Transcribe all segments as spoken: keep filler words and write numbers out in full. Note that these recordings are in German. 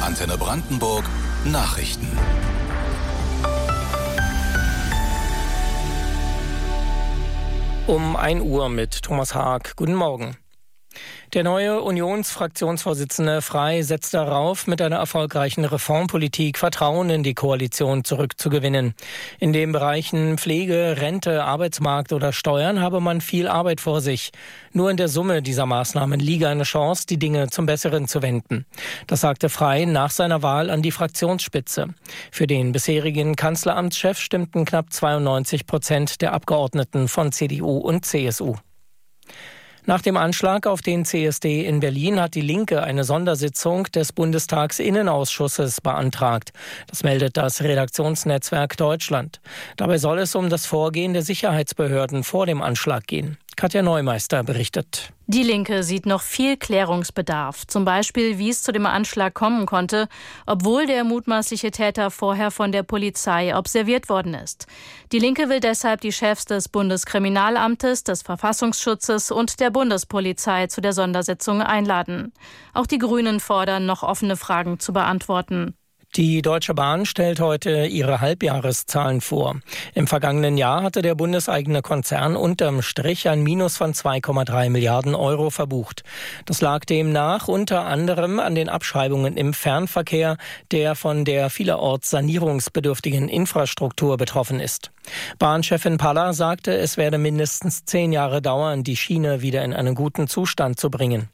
Antenne Brandenburg Nachrichten. Um ein Uhr mit Thomas Haag. Guten Morgen. Der neue Unionsfraktionsvorsitzende Frey setzt darauf, mit einer erfolgreichen Reformpolitik Vertrauen in die Koalition zurückzugewinnen. In den Bereichen Pflege, Rente, Arbeitsmarkt oder Steuern habe man viel Arbeit vor sich. Nur in der Summe dieser Maßnahmen liege eine Chance, die Dinge zum Besseren zu wenden. Das sagte Frey nach seiner Wahl an die Fraktionsspitze. Für den bisherigen Kanzleramtschef stimmten knapp zweiundneunzig Prozent der Abgeordneten von C D U und C S U. Nach dem Anschlag auf den C S D in Berlin hat die Linke eine Sondersitzung des Bundestagsinnenausschusses beantragt. Das meldet das Redaktionsnetzwerk Deutschland. Dabei soll es um das Vorgehen der Sicherheitsbehörden vor dem Anschlag gehen. Katja Neumeister berichtet. Die Linke sieht noch viel Klärungsbedarf. Zum Beispiel, wie es zu dem Anschlag kommen konnte, obwohl der mutmaßliche Täter vorher von der Polizei observiert worden ist. Die Linke will deshalb die Chefs des Bundeskriminalamtes, des Verfassungsschutzes und der Bundespolizei zu der Sondersitzung einladen. Auch die Grünen fordern, noch offene Fragen zu beantworten. Die Deutsche Bahn stellt heute ihre Halbjahreszahlen vor. Im vergangenen Jahr hatte der bundeseigene Konzern unterm Strich ein Minus von zwei Komma drei Milliarden Euro verbucht. Das lag demnach unter anderem an den Abschreibungen im Fernverkehr, der von der vielerorts sanierungsbedürftigen Infrastruktur betroffen ist. Bahnchefin Paller sagte, es werde mindestens zehn Jahre dauern, die Schiene wieder in einen guten Zustand zu bringen.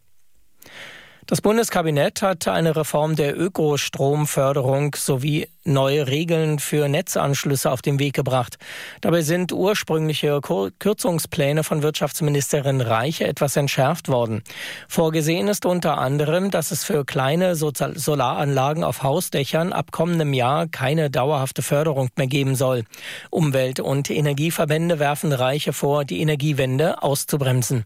Das Bundeskabinett hat eine Reform der Ökostromförderung sowie neue Regeln für Netzanschlüsse auf den Weg gebracht. Dabei sind ursprüngliche Kürzungspläne von Wirtschaftsministerin Reich etwas entschärft worden. Vorgesehen ist unter anderem, dass es für kleine Solaranlagen auf Hausdächern ab kommendem Jahr keine dauerhafte Förderung mehr geben soll. Umwelt- und Energieverbände werfen Reiche vor, die Energiewende auszubremsen.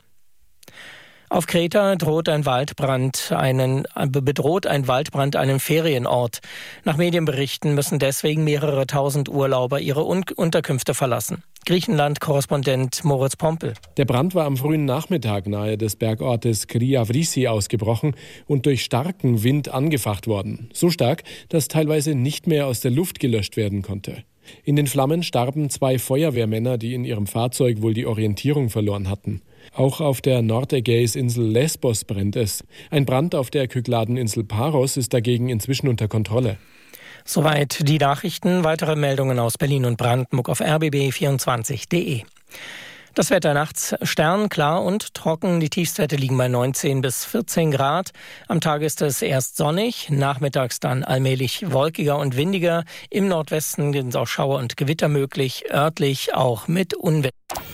Auf Kreta droht ein Waldbrand einen, bedroht ein Waldbrand einen Ferienort. Nach Medienberichten müssen deswegen mehrere tausend Urlauber ihre Un- Unterkünfte verlassen. Griechenland-Korrespondent Moritz Pompel. Der Brand war am frühen Nachmittag nahe des Bergortes Kriavrisi ausgebrochen und durch starken Wind angefacht worden. So stark, dass teilweise nicht mehr aus der Luft gelöscht werden konnte. In den Flammen starben zwei Feuerwehrmänner, die in ihrem Fahrzeug wohl die Orientierung verloren hatten. Auch auf der Nordägäisinsel Lesbos brennt es. Ein Brand auf der Kykladeninsel Paros ist dagegen inzwischen unter Kontrolle. Soweit die Nachrichten. Weitere Meldungen aus Berlin und Brandenburg auf r b b vierundzwanzig punkt d e. Das Wetter nachts sternklar und trocken. Die Tiefstwerte liegen bei neunzehn bis vierzehn Grad. Am Tag ist es erst sonnig, nachmittags dann allmählich wolkiger und windiger. Im Nordwesten sind auch Schauer und Gewitter möglich, örtlich auch mit Unwetter.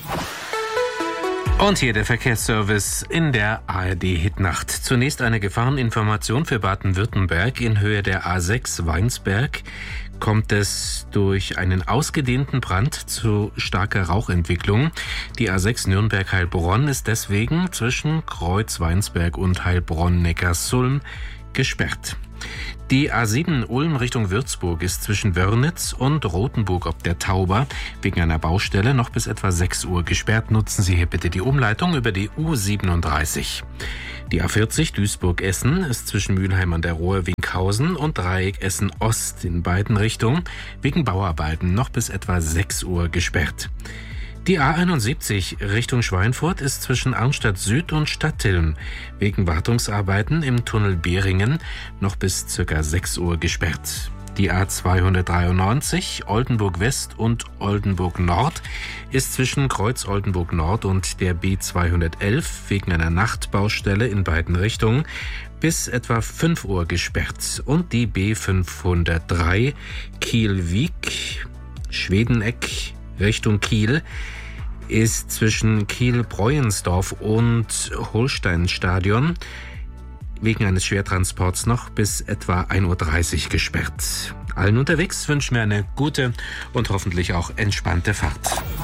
Und hier der Verkehrsservice in der A R D-Hitnacht. Zunächst eine Gefahreninformation für Baden-Württemberg. In Höhe der A sechs Weinsberg kommt es durch einen ausgedehnten Brand zu starker Rauchentwicklung. Die A sechs Nürnberg-Heilbronn ist deswegen zwischen Kreuz Weinsberg und Heilbronn-Neckarsulm gesperrt. Die A sieben Ulm Richtung Würzburg ist zwischen Wörnitz und Rothenburg ob der Tauber wegen einer Baustelle noch bis etwa sechs Uhr gesperrt. Nutzen Sie hier bitte die Umleitung über die U siebenunddreißig. Die A vierzig Duisburg-Essen ist zwischen Mülheim an der Ruhr, Winkhausen und Dreieck Essen-Ost in beiden Richtungen wegen Bauarbeiten noch bis etwa sechs Uhr gesperrt. Die A einundsiebzig Richtung Schweinfurt ist zwischen Arnstadt Süd und Stadtilm wegen Wartungsarbeiten im Tunnel Behringen noch bis ca. sechs Uhr gesperrt. Die A zweihundertdreiundneunzig Oldenburg West und Oldenburg Nord ist zwischen Kreuz Oldenburg Nord und der B zweihundertelf wegen einer Nachtbaustelle in beiden Richtungen bis etwa fünf Uhr gesperrt. Und die B fünfhundertdrei Kiel-Wiek, Schwedeneck Richtung Kiel ist zwischen Kiel-Breuensdorf und Holsteinstadion wegen eines Schwertransports noch bis etwa ein Uhr dreißig gesperrt. Allen unterwegs wünschen wir eine gute und hoffentlich auch entspannte Fahrt.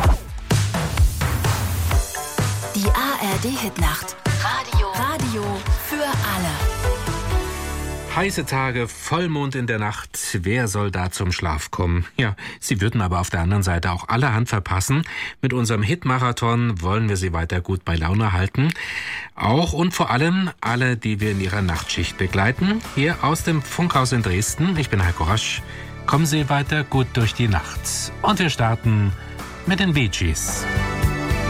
Die A R D-Hitnacht. Radio. Radio für alle. Heiße Tage, Vollmond in der Nacht. Wer soll da zum Schlaf kommen? Ja, Sie würden aber auf der anderen Seite auch allerhand verpassen. Mit unserem Hit-Marathon wollen wir Sie weiter gut bei Laune halten. Auch und vor allem alle, die wir in ihrer Nachtschicht begleiten. Hier aus dem Funkhaus in Dresden. Ich bin Heiko Rasch. Kommen Sie weiter gut durch die Nacht. Und wir starten mit den Bee Gees.